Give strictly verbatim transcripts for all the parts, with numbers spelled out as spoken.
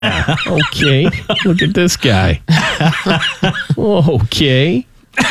Okay. Look at this guy. Okay.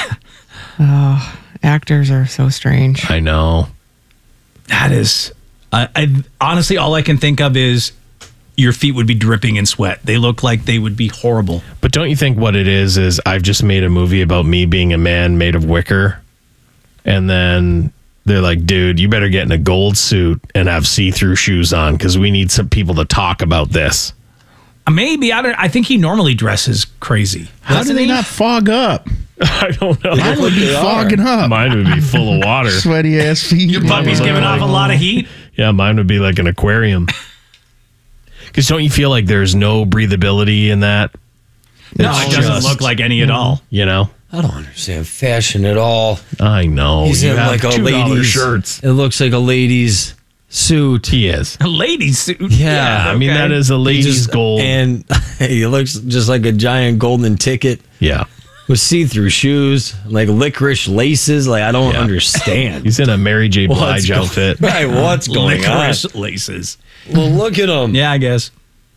Oh, actors are so strange. I know. That is, I, I honestly, all I can think of is your feet would be dripping in sweat. They look like they would be horrible. But don't you think what it is is I've just made a movie about me being a man made of wicker, and then they're like, dude, you better get in a gold suit and have see-through shoes on because we need some people to talk about this. Maybe I don't. I think he normally dresses crazy. How do they not fog up? I don't know. Mine would be fogging up. Mine would be full of water. Sweaty ass feet. Your puppy's giving off a lot of heat. Yeah, mine would be like an aquarium. Because don't you feel like there's no breathability in that? No, It's it doesn't just- look like any at all. You know? I don't understand fashion at all. I know. He's You in have like a two dollar lady's shirts. It looks like a lady's suit. He is. A lady's suit. Yeah, I mean, okay. that is a He lady's just- gold. And he looks just like a giant golden ticket Yeah. with see-through shoes, like licorice laces. Like, I don't Yeah. understand. He's in a Mary J. What's Blige go- outfit. Right, what's going on? Licorice laces. Well, look at him. Yeah, I guess.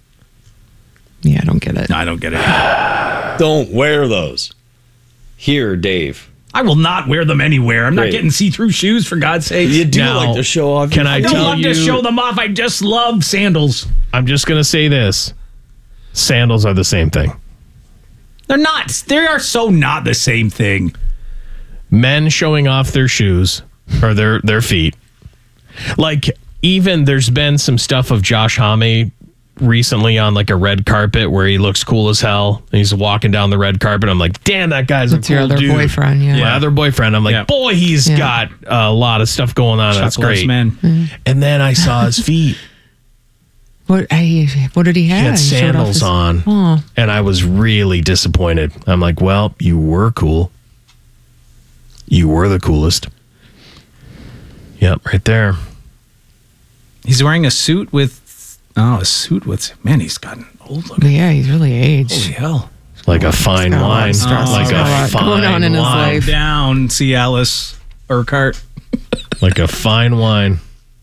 Yeah, I don't get it. No, I don't get it. Don't wear those. Here, Dave. I will not wear them anywhere. I'm not Great. getting see-through shoes, for God's sake. You do Now, like to show off. can your I I feet. don't tell love you- to show them off. I just love sandals. I'm just going to say this. Sandals are the same thing. They're not. They are so not the same thing. Men showing off their shoes or their, their feet. Like, even there's been some stuff of Josh Homme recently on like a red carpet where he looks cool as hell. And he's walking down the red carpet. I'm like, damn, that guy's That's a cool your other dude. boyfriend, yeah. My other boyfriend. I'm like, Yeah. boy, he's Yeah. got a lot of stuff going on. That's Chuck loves great. men. And then I saw his feet. What I, what did he have? He had He showed off sandals his- on. Oh, And I was really disappointed. I'm like, well, you were cool. You were the coolest. Yep, right there. He's wearing a suit with, oh, a suit with, man, he's gotten old looking. but yeah, he's really aged. Holy hell. Like a fine got a lot wine. of stress. Like He's got a a lot fine going on in his wine. life. Down, Cialis Urquhart. Like a fine wine.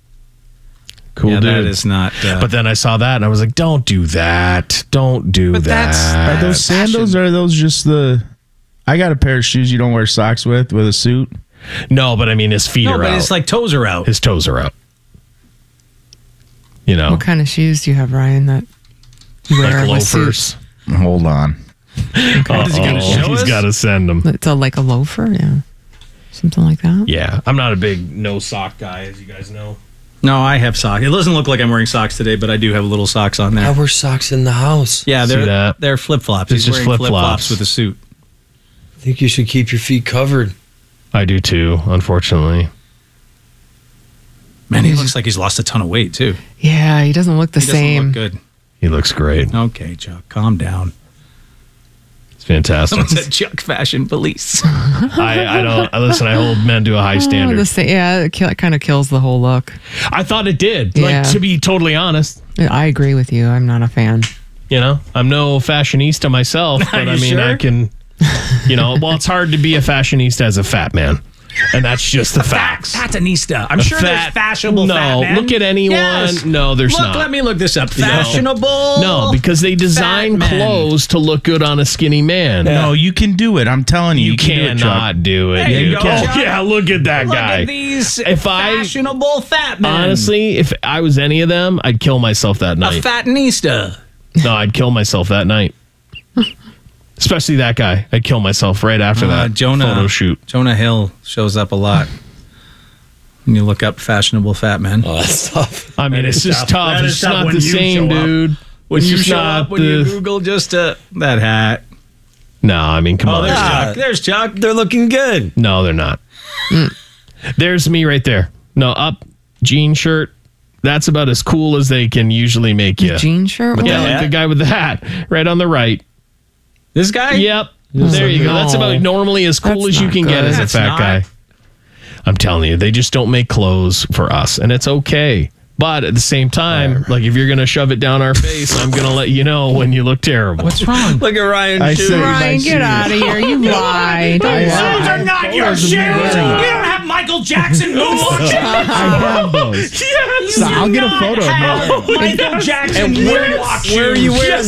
Cool Yeah, dude. that is not. Uh, But then I saw that and I was like, don't do that. Don't do But that. that's- Are those sandals or are those just the... I got a pair of shoes you don't wear socks with, with a suit. No, but I mean, his feet no, are but out. it's like toes are out. His toes are out. You know, What kind of shoes do you have, Ryan, that you wear like with suits? loafers. Hold on. Uh-oh. Is he gonna show He's us? got to send them. It's a, like a loafer, yeah. Something like that. Yeah, I'm not a big no sock guy, as you guys know. No, I have socks. It doesn't look like I'm wearing socks today, but I do have little socks on I there. wear socks in the house. Yeah, See they're that? they're flip flops. It's He's just wearing flip-flops. flip flops with a suit. I think you should keep your feet covered. I do too, unfortunately. Man, he looks like he's lost a ton of weight too. Yeah, he doesn't look the He doesn't same. look good. He looks great. Okay, Chuck, calm down. It's fantastic. Someone said Chuck Fashion Police. I, I don't I listen. I hold men to a high Oh, standard. the sa- yeah, it, kill, it kind of kills the whole look. I thought it did. Yeah. Like, to be totally honest, I agree with you. I'm not a fan. you know, I'm no fashionista myself, but Are I you mean, I sure? can, you know, well, it's hard to be a fashionista as a fat man, and that's just the facts. Fashionista. I'm A sure there's fat- fashionable no, fat men. look at anyone. Yes. No, there's look, not. let me look this up. Fashionable. No, because they design fat men. clothes to look good on a skinny man. No, you can do it. I'm telling you. You, You, can do it, Chuck. cannot do it. There you dude. go, Oh, Chuck. yeah, look at that Look guy. at these If I- fashionable fat men. Honestly, if I was any of them, I'd kill myself that a night. fatnista. No, I'd kill myself that night. Especially that guy. I'd kill myself right after Uh, that Jonah photo shoot. Jonah Hill shows up a lot when you look up fashionable fat men. Oh, that's tough. I mean, That it's is just tough. tough. That is It's tough not when the you same, show up. dude. When It's you just show not up, when you the- Google just uh, that hat. No, I mean, come Oh, on. there's Ah. Chuck. There's Chuck. They're looking good. No, they're not. There's me right there. No, up, jean shirt. That's about as cool as they can usually make you. Jean shirt? But What? yeah, like the guy with the hat right on the right. This guy? Yep. There you go. That's about normally as cool That's as you not can get good. as a That's fat not. guy. I'm telling you, they just don't make clothes for us, and it's okay. But at the same time, like if you're gonna shove it down our face, I'm gonna let you know when you look terrible. What's wrong? Look at Ryan I shoes. say- Ryan, my get shoes. out of here. You lied. I- Those are I- not I your wasn't shoes. You wearing them. don't have Michael Jackson moonwalking? I have those. Yes. So I'll get a photo of me. Michael Jackson And where, moonwalk where are you shoes. wearing